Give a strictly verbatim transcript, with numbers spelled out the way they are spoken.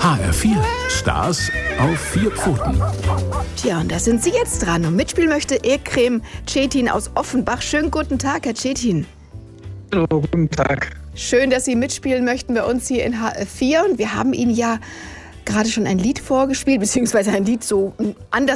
H R vier. Stars auf vier Pfoten. Tja, und da sind Sie jetzt dran. Und mitspielen möchte Ekrem Cetin aus Offenbach. Schönen guten Tag, Herr Cetin. Hallo, guten Tag. Schön, dass Sie mitspielen möchten bei uns hier in H R vier. Und wir haben Ihnen ja gerade schon ein Lied vorgespielt, beziehungsweise ein Lied so anders